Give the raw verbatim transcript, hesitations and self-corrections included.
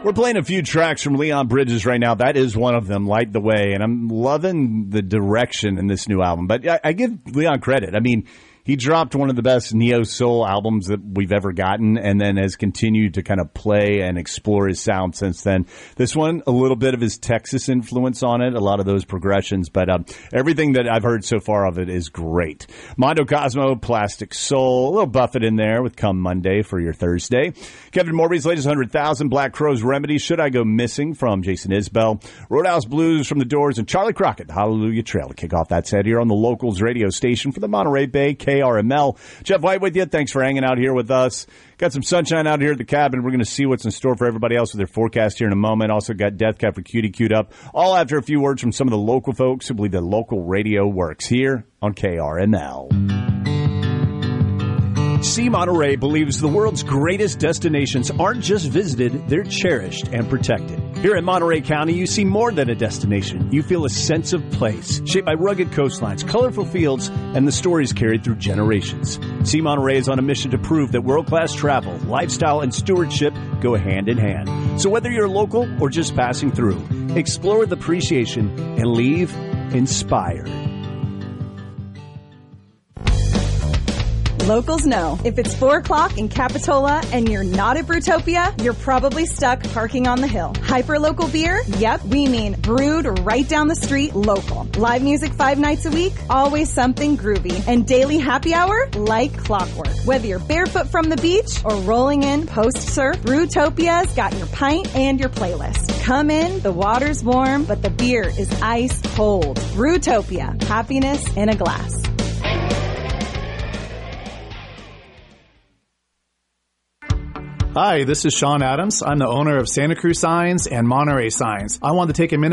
We're playing a few tracks from Leon Bridges right now. That is one of them, Light the Way. And I'm loving the direction in this new album. But I, I give Leon credit. I mean, he dropped one of the best neo-soul albums that we've ever gotten and then has continued to kind of play and explore his sound since then. This one, a little bit of his Texas influence on it, a lot of those progressions, but um, everything that I've heard so far of it is great. Mondo Cosmo, Plastic Soul, a little Buffett in there with Come Monday for your Thursday. Kevin Morby's latest one hundred thousand, Black Crowes Remedy, Should I Go Missing from Jason Isbell, Roadhouse Blues from The Doors, and Charlie Crockett, Hallelujah Trail to kick off that set here on the Locals radio station for the Monterey Bay, K R M L. Jeff White with you. Thanks for hanging out here with us. Got some sunshine out here at the cabin. We're going to see what's in store for everybody else with their forecast here in a moment. Also got Death Cab for Cutie queued up. All after a few words from some of the local folks who believe that local radio works here on K R M L. See Monterey believes the world's greatest destinations aren't just visited, they're cherished and protected. Here in Monterey County, you see more than a destination. You feel a sense of place, shaped by rugged coastlines, colorful fields, and the stories carried through generations. See Monterey is on a mission to prove that world-class travel, lifestyle, and stewardship go hand in hand. So whether you're local or just passing through, explore with appreciation and leave inspired. Locals know. If it's four o'clock in Capitola and you're not at Brewtopia, you're probably stuck parking on the hill. Hyper-local beer? Yep, we mean brewed right down the street local. Live music five nights a week? Always something groovy. And daily happy hour? Like clockwork. Whether you're barefoot from the beach or rolling in post-surf, Brewtopia's got your pint and your playlist. Come in, the water's warm, but the beer is ice cold. Brewtopia. Happiness in a glass. Hi, this is Sean Adams. I'm the owner of Santa Cruz Signs and Monterey Signs. I want to take a minute